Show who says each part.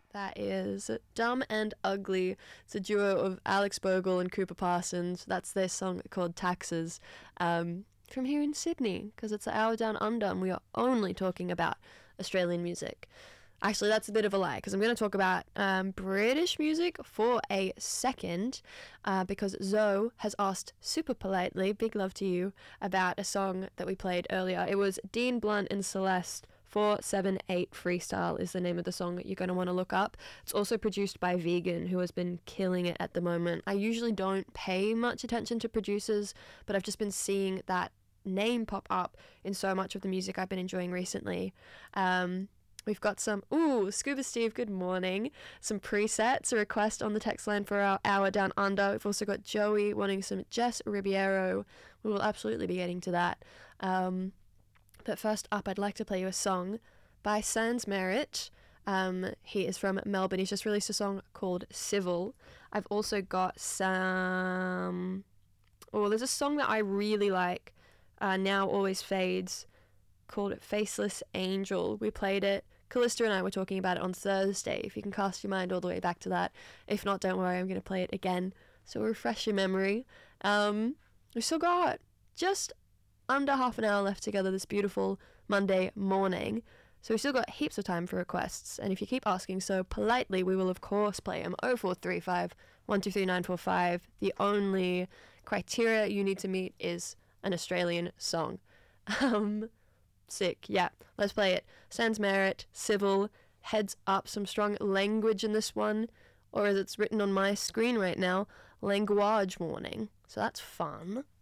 Speaker 1: That is Dumb and Ugly. It's a duo of Alex Bogle and Cooper Parsons. That's their song called Taxes, from here in Sydney, because it's an hour down under and we are only talking about Australian music. Actually, that's a bit of a lie, because I'm going to talk about British music for a second, because Zoe has asked super politely, big love to you, about a song that we played earlier. It was Dean Blunt and Celeste. 478 Freestyle is the name of the song that you're going to want to look up. It's also produced by Vegan, who has been killing it at the moment. I usually don't pay much attention to producers, but I've just been seeing that name pop up in so much of the music I've been enjoying recently. We've got some, Scuba Steve, good morning. Some presets, a request on the text line for our hour down under. We've also got Joey wanting some Jess Ribeiro. We will absolutely be getting to that. But first up, I'd like to play you a song by Sans Merit. He is from Melbourne. He's just released a song called Civil. I've also got some... there's a song that I really like, Now Always Fades, called Faceless Angel. We played it. Callista and I were talking about it on Thursday, if you can cast your mind all the way back to that. If not, don't worry, I'm going to play it again, so refresh your memory. We've still got just under half an hour left together this beautiful Monday morning, so we've still got heaps of time for requests, and if you keep asking so politely, we will of course play them. 0435 123 945. The only criteria you need to meet is an Australian song. Sick. Yeah, let's play it. Sans Merit, Civil. Heads up, some strong language in this one, or as it's written on my screen right now, language warning, so that's fun.